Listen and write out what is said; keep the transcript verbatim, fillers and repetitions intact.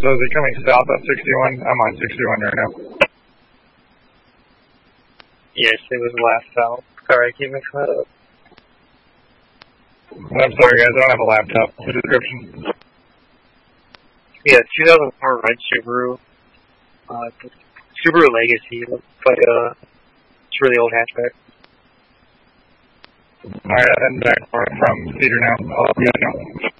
So is it coming south on sixty-one? I'm on sixty-one right now. Yes, it was last south. Sorry, I keep mixing that up. I'm sorry, guys. I don't have a laptop. The description. Yeah, two thousand four red Subaru. Uh, Subaru Legacy. Looks like a it's a really old hatchback. Alright, I'm heading back from Cedar now. I'll let you guys know.